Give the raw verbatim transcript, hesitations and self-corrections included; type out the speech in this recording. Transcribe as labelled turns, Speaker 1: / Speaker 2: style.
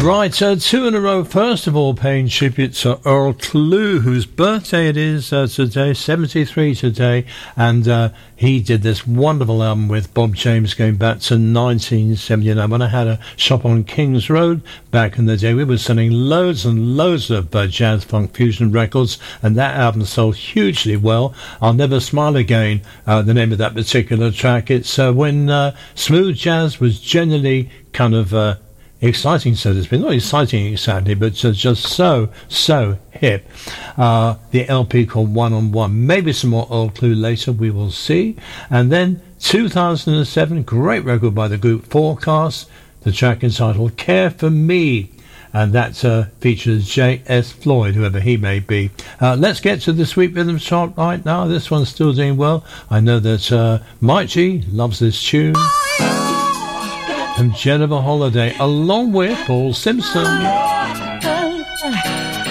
Speaker 1: Right, uh, two in a row. First of all, paying tribute to Earl Klugh, whose birthday it is uh, today, seventy-three today, and uh, he did this wonderful album with Bob James going back to nineteen seventy-nine. When I had a shop on Kings Road back in the day, we were selling loads and loads of uh, jazz funk fusion records, and that album sold hugely well. I'll Never Smile Again, uh, the name of that particular track. It's uh, when uh, smooth jazz was generally kind of uh, exciting, so to speak. Not exciting exactly, but uh, just so, so hip. Uh, the L P called One on One. Maybe some more Earl Klugh later, we will see. And then two thousand seven, great record by the group Forecast, the track entitled Care for Me. And that uh, features J S Floyd, whoever he may be. Uh, let's get to the Sweet Rhythm chart right now. This one's still doing well. I know that uh, Mike G loves this tune. And Jennifer Holliday, along with Paul Simpson.